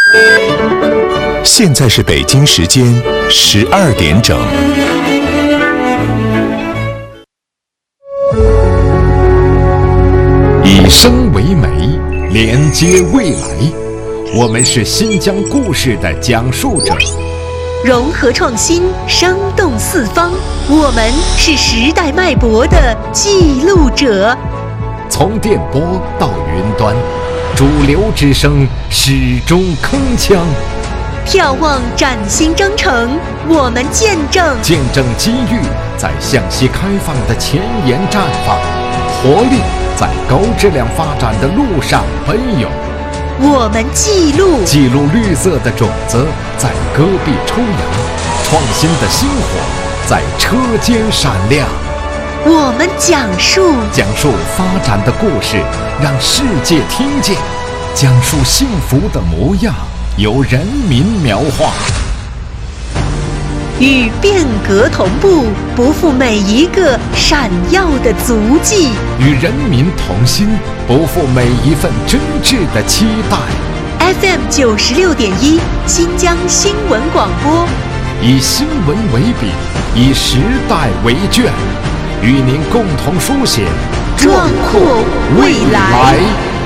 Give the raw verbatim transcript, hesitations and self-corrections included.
现在是北京时间十二点整。 以声为媒，连接未来。我们是新疆故事的讲述者， 融合创新，生动四方。我们是时代脉搏的记录者。 从电波到云端，主流之声始终铿锵。 眺望崭新征程，我们见证见证机遇在向西开放的前沿绽放，活力在高质量发展的路上奔涌。 我们记录记录绿色的种子在戈壁抽芽，创新的星火在车间闪亮。 我们讲述讲述发展的故事，让世界听见；讲述幸福的模样，由人民描画。 与变革同步，不负每一个闪耀的足迹； 与人民同心，不负每一份真挚的期待。 F M 九十六点一，新疆新闻广播， 以新闻为笔，以时代为卷，与您共同书写壮阔未来。